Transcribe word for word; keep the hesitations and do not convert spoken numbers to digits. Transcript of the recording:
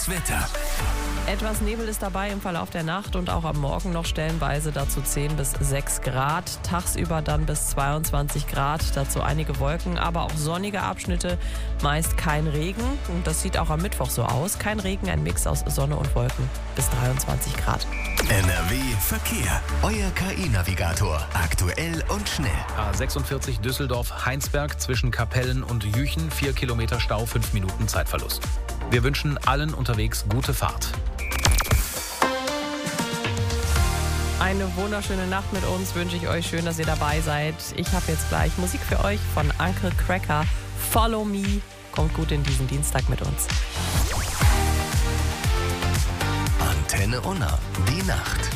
Das Wetter. Etwas Nebel ist dabei im Verlauf der Nacht und auch am Morgen noch stellenweise, dazu zehn bis sechs Grad. Tagsüber dann bis zweiundzwanzig Grad, dazu einige Wolken, aber auch sonnige Abschnitte, meist kein Regen. Und das sieht auch am Mittwoch so aus. Kein Regen, ein Mix aus Sonne und Wolken bis dreiundzwanzig Grad. N R W Verkehr. Euer K I-Navigator. Aktuell und schnell. A sechsundvierzig Düsseldorf-Heinsberg zwischen Kapellen und Jüchen. vier Kilometer Stau, fünf Minuten Zeitverlust. Wir wünschen allen unterwegs gute Fahrt. Eine wunderschöne Nacht mit uns wünsche ich euch. Schön, dass ihr dabei seid. Ich habe jetzt gleich Musik für euch von Uncle Cracker. Follow Me. Kommt gut in diesen Dienstag mit uns. Antenne Unna. Die Nacht.